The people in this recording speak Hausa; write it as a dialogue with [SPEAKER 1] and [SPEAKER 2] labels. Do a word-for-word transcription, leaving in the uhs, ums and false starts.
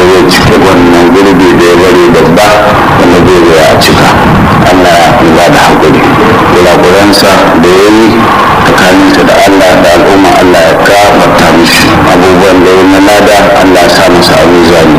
[SPEAKER 1] zai cike wannan gurbi da ya bari babba wanda zai zo a cika. Allah ya ba da haƙuri kurakuransa da ya yi tsakaninsa da